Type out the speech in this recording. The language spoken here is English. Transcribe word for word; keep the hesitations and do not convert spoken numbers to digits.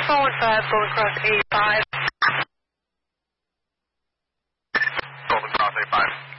forward five, going across A five. Golden Cross A five.